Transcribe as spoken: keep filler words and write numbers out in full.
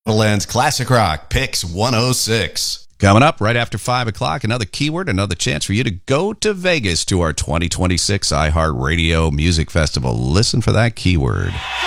Land's Classic Rock Picks one oh six. Coming up right after five o'clock, another keyword, another chance for you to go to Vegas to our twenty twenty-six iHeartRadio Music Festival. Listen for that keyword.